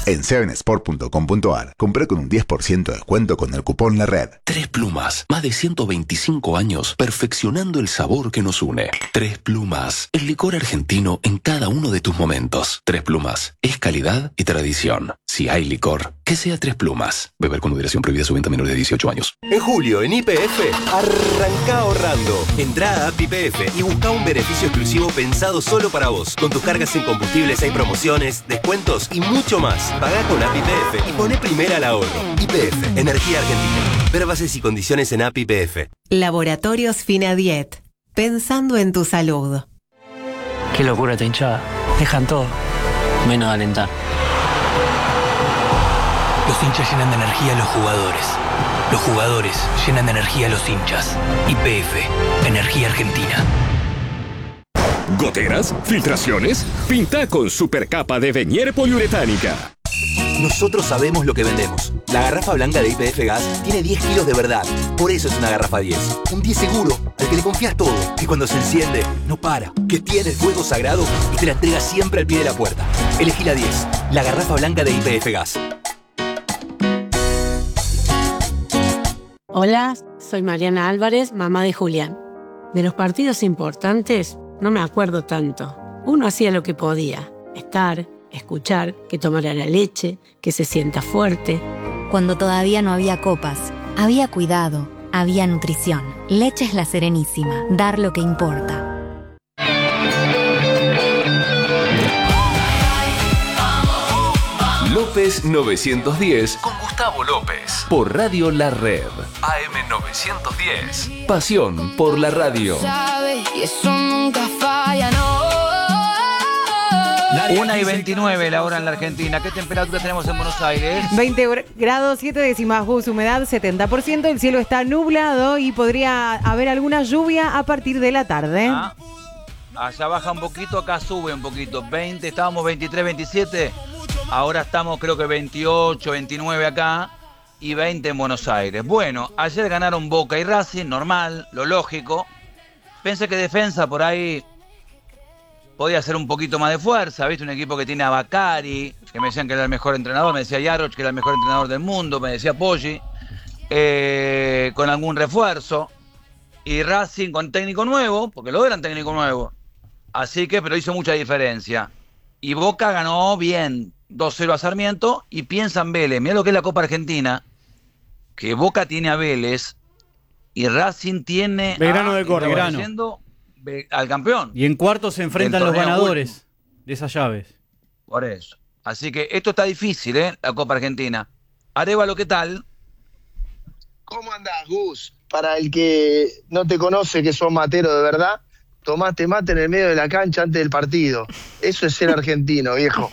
En 7sport.com.ar, compré con un 10% de descuento con el cupón La Red. Tres Plumas, más de 125 años perfeccionando el sabor que nos une. Tres Plumas, el licor argentino en cada uno de tus momentos. Tres Plumas, es calidad y tradición. Si hay licor, que sea Tres Plumas. Beber con moderación, prohibida su venta a menores de 18 años. En julio, en YPF, arranca ahorrando. Entrá a App YPF y busca un beneficio exclusivo pensado solo para vos. Con tus cargas en combustibles hay promociones, descuentos y mucho más. Pagá con App YPF y poné primera al ahorro. YPF, Energía Argentina. Ver bases y condiciones en App YPF. Laboratorios Finadiet. Pensando en tu salud. Qué locura esta hinchada. Dejan todo, menos alentar. Los hinchas llenan de energía a los jugadores. Los jugadores llenan de energía a los hinchas. YPF, Energía Argentina. ¿Goteras? ¿Filtraciones? Pinta con Supercapa de Venier Poliuretánica. Nosotros sabemos lo que vendemos. La garrafa blanca de YPF Gas tiene 10 kilos de verdad. Por eso es una garrafa 10. Un 10 seguro, al que le confías todo. Que cuando se enciende, no para. Que tiene el fuego sagrado y te la entrega siempre al pie de la puerta. Elegí la 10. La garrafa blanca de YPF Gas. Hola, soy Mariana Álvarez, mamá de Julián. De los partidos importantes no me acuerdo tanto. Uno hacía lo que podía. Estar, escuchar, que tomara la leche, que se sienta fuerte. Cuando todavía no había copas, había cuidado, había nutrición. Leche La Serenísima. Dar lo que importa. López 910 con Gustavo López. Por Radio La Red. AM 910. Pasión por la radio. Y eso nunca falla, no. 1:29 la hora en la Argentina. ¿Qué temperatura tenemos en Buenos Aires? 20 grados 7 décimas, humedad 70%. El cielo está nublado y podría haber alguna lluvia a partir de la tarde. Allá baja un poquito, acá sube un poquito. 20, estábamos 23, 27. Ahora estamos creo que 28, 29 acá y 20 en Buenos Aires. Bueno, ayer ganaron Boca y Racing, normal, lo lógico. Pensé que defensa por ahí podía hacer un poquito más de fuerza, ¿viste? Un equipo que tiene a Bacari, que me decían que era el mejor entrenador, me decía Yaroch que era el mejor entrenador del mundo, me decía Poggi, con algún refuerzo. Y Racing con técnico nuevo, porque lo eran técnico nuevo. Así que, pero hizo mucha diferencia. Y Boca ganó bien, 2-0 a Sarmiento, y piensa en Vélez. Mirá lo que es la Copa Argentina, que Boca tiene a Vélez y Racing tiene Belgrano de Córdoba, al campeón. Y en cuartos se enfrentan los ganadores de esas llaves. Por eso. Así que esto está difícil, la Copa Argentina. Arévalo, ¿qué tal? ¿Cómo andás, Gus? Para el que no te conoce, que sos matero de verdad, tomaste mate en el medio de la cancha antes del partido. Eso es ser argentino, viejo.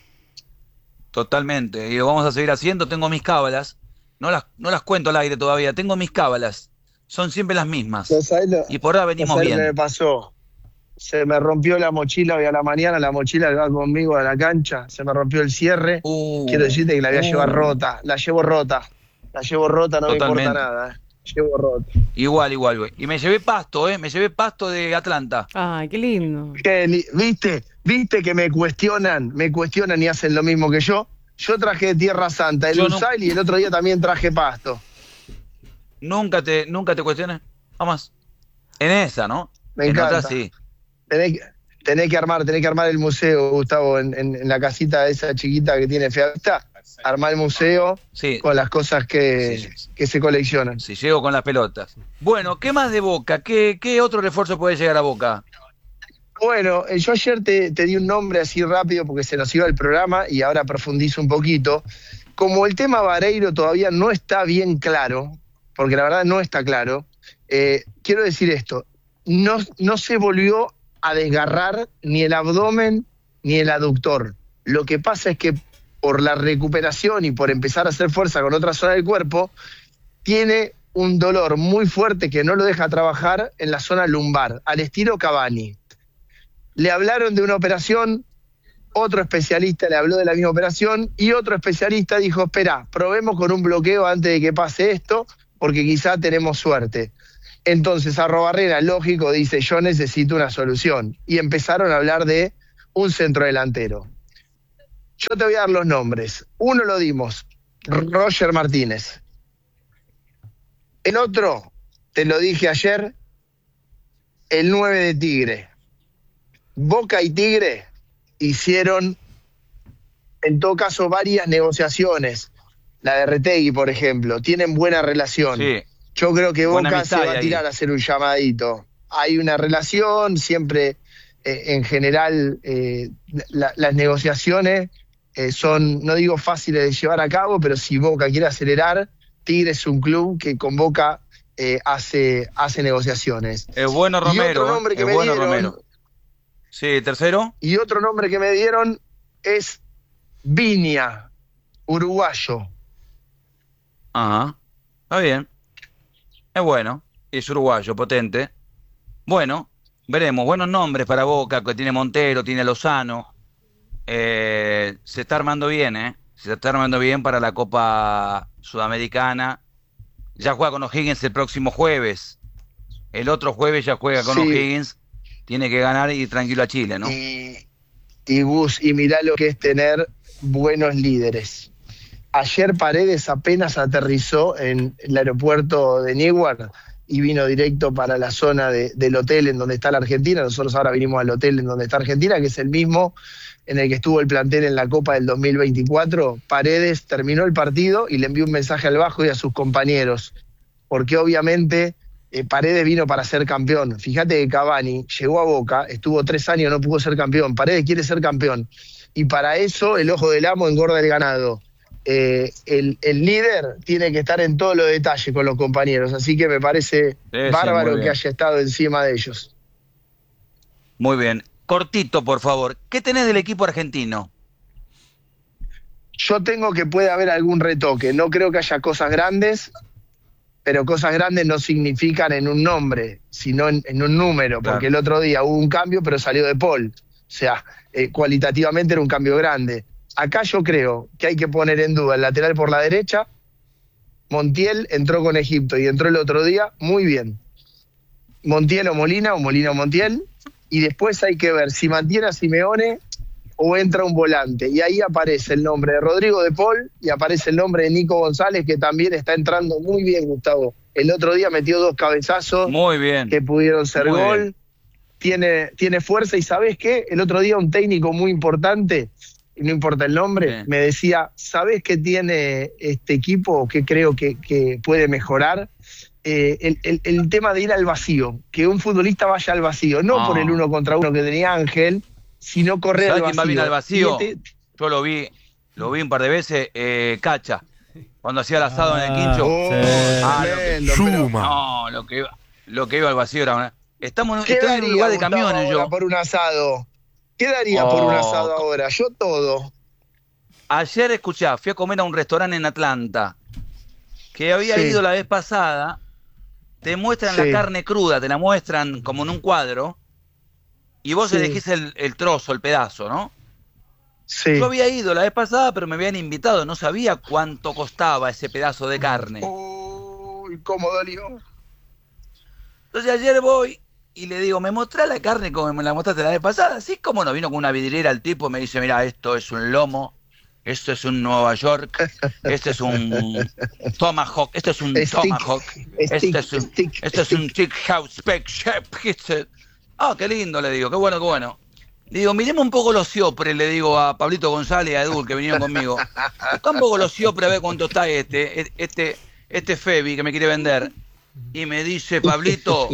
Totalmente. Y lo vamos a seguir haciendo. Tengo mis cábalas. No las cuento al aire todavía. Tengo mis cábalas. Son siempre las mismas. Y por ahora venimos bien. ¿Qué me pasó? Se me rompió la mochila hoy a la mañana, la mochila que va conmigo a la cancha. Se me rompió el cierre. Quiero decirte que la voy a llevar rota. La llevo rota. La llevo rota, no Totalmente. Me importa nada. Llevo rota. Igual, güey. Y me llevé pasto, me llevé pasto de Atlanta. Ay, qué lindo. ¿Viste que me cuestionan y hacen lo mismo que yo? Yo traje de Tierra Santa, el Usail, y el otro día también traje pasto. Nunca te cuestiones. Vamos. En esa, ¿no? Me encanta. Otra, sí. Tenés que armar el museo, Gustavo, en la casita esa chiquita que tiene Fiesta. Armar el museo con las cosas que se coleccionan. Sí, llego con las pelotas. Bueno, ¿qué más de Boca? ¿Qué otro refuerzo puede llegar a Boca? Bueno, yo ayer te di un nombre así rápido porque se nos iba el programa y ahora profundizo un poquito. Como el tema Vareiro todavía no está bien claro, porque la verdad no está claro, quiero decir esto, no se volvió a desgarrar ni el abdomen ni el aductor. Lo que pasa es que por la recuperación y por empezar a hacer fuerza con otra zona del cuerpo, tiene un dolor muy fuerte que no lo deja trabajar en la zona lumbar, al estilo Cavani. Le hablaron de una operación, otro especialista le habló de la misma operación y otro especialista dijo, espera, probemos con un bloqueo antes de que pase esto, porque quizá tenemos suerte. Entonces Arrobarrena, lógico, dice, yo necesito una solución. Y empezaron a hablar de un centrodelantero. Yo te voy a dar los nombres. Uno lo dimos, Roger Martínez. El otro, te lo dije ayer, el 9 de Tigre. Boca y Tigre hicieron, en todo caso, varias negociaciones. La de Retegui, por ejemplo, tienen buena relación. Sí. Yo creo que Boca se va a ahí. tirar a hacer un llamadito. Hay una relación, siempre, en general, las negociaciones son, no digo fáciles de llevar a cabo, pero si Boca quiere acelerar, Tigre es un club que con Boca hace negociaciones. Es bueno Romero. Y otro nombre que es me bueno dieron, Romero. Sí, tercero. Y otro nombre que me dieron es Viña, uruguayo. Ajá. Está bien. Es bueno. Es uruguayo, potente. Bueno, veremos. Buenos nombres para Boca, que tiene Montero, tiene Lozano. Se está armando bien, ¿eh? Se está armando bien para la Copa Sudamericana. Ya juega con O'Higgins el próximo jueves. El otro jueves ya juega con O'Higgins. Tiene que ganar y ir tranquilo a Chile, ¿no? Y Gus, y mirá lo que es tener buenos líderes. Ayer Paredes apenas aterrizó en el aeropuerto de Newark y vino directo para la zona del hotel en donde está la Argentina. Nosotros ahora vinimos al hotel en donde está Argentina, que es el mismo en el que estuvo el plantel en la Copa del 2024. Paredes terminó el partido y le envió un mensaje al Bajo y a sus compañeros, porque obviamente Paredes vino para ser campeón. Fíjate que Cavani llegó a Boca, estuvo 3 años, no pudo ser campeón. Paredes quiere ser campeón. Y para eso el ojo del amo engorda el ganado. El líder tiene que estar en todos los detalles con los compañeros, así que me parece bárbaro que haya estado encima de ellos. Muy bien. Cortito, por favor. ¿Qué tenés del equipo argentino? Yo tengo que puede haber algún retoque. No creo que haya cosas grandes, pero cosas grandes no significan en un nombre, sino en un número, porque el otro día hubo un cambio, pero salió de Paul. O sea, cualitativamente era un cambio grande. Acá yo creo que hay que poner en duda el lateral por la derecha. Montiel entró con Egipto y entró el otro día muy bien. Montiel o Molina, o Molina o Montiel. Y después hay que ver si mantiene a Simeone o entra un volante. Y ahí aparece el nombre de Rodrigo de Paul y aparece el nombre de Nico González, que también está entrando muy bien, Gustavo. El otro día metió 2 cabezazos muy bien, que pudieron ser muy gol. Tiene fuerza. Y ¿sabés qué? El otro día un técnico muy importante, y no importa el nombre, me decía, ¿sabés qué tiene este equipo que creo que puede mejorar? El tema de ir al vacío, que un futbolista vaya al vacío, no por el 1 contra 1 que tenía Ángel, sino correr al vacío. ¿Sabés quién va bien al vacío? Yo lo vi un par de veces, Cacha, cuando hacía el asado en el quincho. Lo que iba al vacío era... Estamos en un lugar de camiones, yo. Por un asado. ¿Qué daría por un asado ahora? Yo todo. Ayer, escuchá, fui a comer a un restaurante en Atlanta, que había ido la vez pasada. Te muestran la carne cruda, te la muestran como en un cuadro, y vos elegís el trozo, el pedazo, ¿no? Sí. Yo había ido la vez pasada, pero me habían invitado, no sabía cuánto costaba ese pedazo de carne. Uy, cómo dolió. Entonces ayer voy y le digo, ¿me mostrás la carne como me la mostraste la vez pasada? Así como no, vino con una vidriera el tipo, me dice, mira, esto es un lomo, esto es un Nueva York, este es un Tomahawk, esto es un Tomahawk, esto es un Chick House Spec Chef. Ah, qué lindo, le digo, qué bueno, qué bueno. Le digo, miremos un poco los siopres, le digo a Pablito González y a Edul, que vinieron conmigo. Busca un poco los siopres a ver cuánto está este Febi que me quiere vender. Y me dice, Pablito,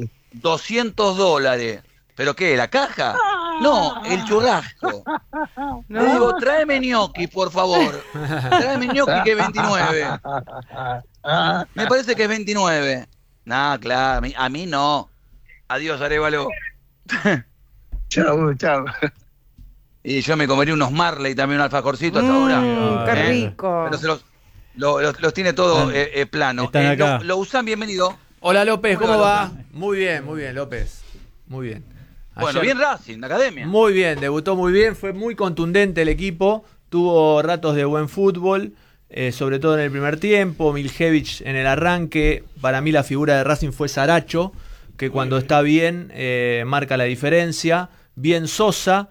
$200. ¿Pero qué, la caja? No, el churrasco. Le digo, tráeme gnocchi, por favor. Tráeme gnocchi que es 29. Me parece que es 29. Nah, claro, a mí no. Adiós, Arévalo. Chau. Y yo me comería unos Marley, también un alfajorcito hasta ahora. ¡Qué rico! Pero los tiene todo plano. Lo usan, bienvenido. Hola, López, ¿cómo va? Muy bien, López. Muy bien. Bueno, bien Racing, la academia. Muy bien, debutó muy bien, fue muy contundente el equipo, tuvo ratos de buen fútbol, sobre todo en el primer tiempo, Miljevic en el arranque. Para mí la figura de Racing fue Saracho, que cuando está bien marca la diferencia. Bien Sosa,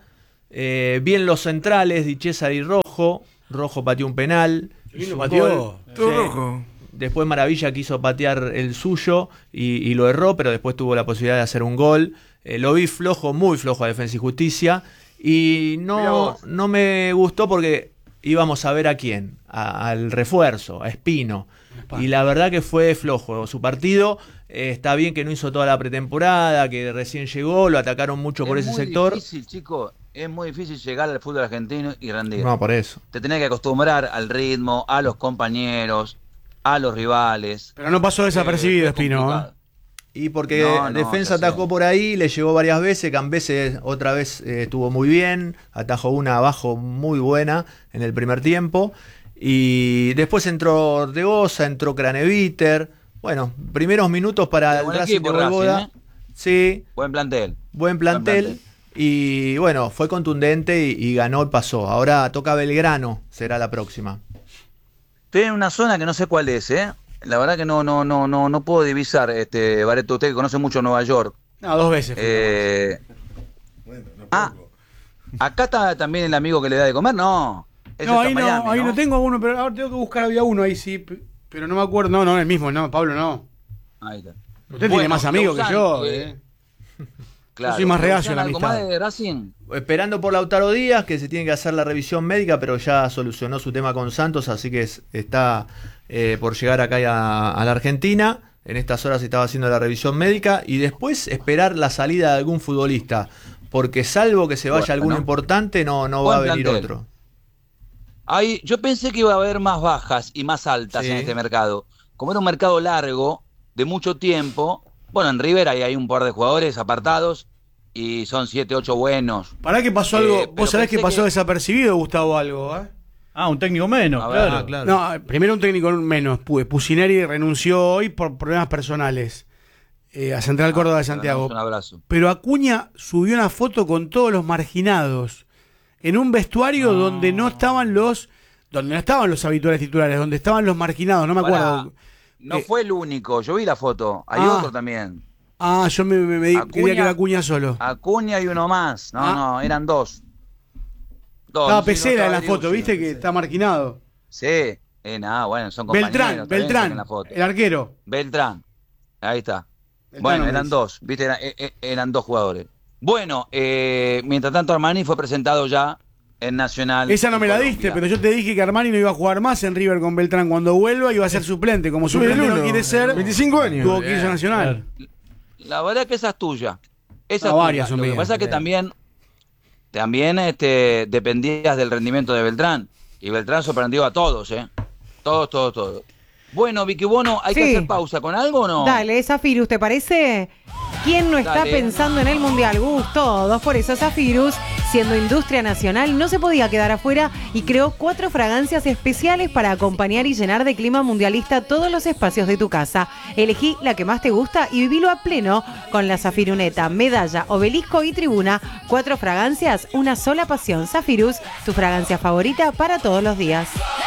Bien los centrales, Di Cesare y Rojo. Rojo pateó un penal. ¿Quién lo pateó? Todo rojo. Después Maravilla quiso patear el suyo y lo erró, pero después tuvo la posibilidad de hacer un gol. Lo vi flojo, muy flojo a Defensa y Justicia. Y no me gustó porque íbamos a ver a quién, al refuerzo, a Espino. Y la verdad que fue flojo su partido. Está bien que no hizo toda la pretemporada, que recién llegó, lo atacaron mucho por ese sector. Es muy difícil, chico, es muy difícil llegar al fútbol argentino y rendir. No, por eso. Te tenés que acostumbrar al ritmo, a los compañeros, a los rivales. Pero no pasó desapercibido, Espino. Y porque Defensa atajó por ahí, le llegó varias veces, Cambese otra vez estuvo muy bien, atajó una abajo muy buena en el primer tiempo. Y después entró Ortegoza, entró Craneviter. Bueno, primeros minutos para el Racing de Voivoda. Sí. Buen plantel. Buen plantel. Y bueno, fue contundente y ganó y pasó. Ahora toca Belgrano, será la próxima. Estoy en una zona que no sé cuál es, La verdad que no puedo divisar, Bareto, usted que conoce mucho Nueva York. No, 2 veces. Acá está también el amigo que le da de comer, no. No, ahí no tengo uno, pero ahora tengo que buscar, había uno ahí sí, pero no me acuerdo, no, el mismo, no, Pablo no. Ahí está. Usted tiene más amigos que yo, Claro. Yo soy más reacio a la amistad. ¿Algo más de Racing? Esperando por Lautaro Díaz, que se tiene que hacer la revisión médica, pero ya solucionó su tema con Santos, así que está por llegar acá a la Argentina. En estas horas estaba haciendo la revisión médica y después esperar la salida de algún futbolista, porque salvo que se vaya alguno importante, no va a venir plantel. otro. Yo pensé que iba a haber más bajas y más altas en este mercado. Como era un mercado largo, de mucho tiempo, bueno, en River hay un par de jugadores apartados y son 7, 8 buenos. ¿Para qué pasó algo? ¿Vos sabés que pasó desapercibido, Gustavo, algo? Un técnico menos, claro. No, primero un técnico menos. Pusineri renunció hoy por problemas personales a Central Córdoba de Santiago. Un abrazo. Pero Acuña subió una foto con todos los marginados en un vestuario donde no estaban los habituales titulares, donde estaban los marginados, no me acuerdo. No fue el único, yo vi la foto, hay otro también. Yo me creía que era Acuña solo. Acuña y uno más, no, eran dos. Estaba Pesela en la foto, ¿viste? Que está marginado. Sí, bueno, son compañeros. Beltrán, en la foto. El arquero. Beltrán, ahí está. Beltrán eran dos, ¿viste? Eran dos jugadores. Bueno, mientras tanto Armani fue presentado ya en Nacional. Esa no me la diste, pero yo te dije que Armani no iba a jugar más en River con Beltrán. Cuando vuelva iba a ser suplente. Como suplente no quiere ser, 25 años. Tuvo que irse a Nacional. La verdad que esa es tuya. Varias son Lo que mías. pasa es que también dependías del rendimiento de Beltrán. Y Beltrán sorprendió a todos, Todos. Bueno, Vicky Bono, ¿hay que hacer pausa con algo o no? Dale, Zafirus, ¿te parece? ¿Quién no está pensando en el Mundial? Todos. Por eso Zafirus, siendo industria nacional, no se podía quedar afuera y creó 4 fragancias especiales para acompañar y llenar de clima mundialista todos los espacios de tu casa. Elegí la que más te gusta y vivilo a pleno con la Zafiruneta, Medalla, Obelisco y Tribuna. 4 fragancias, una sola pasión. Zafirus, tu fragancia favorita para todos los días.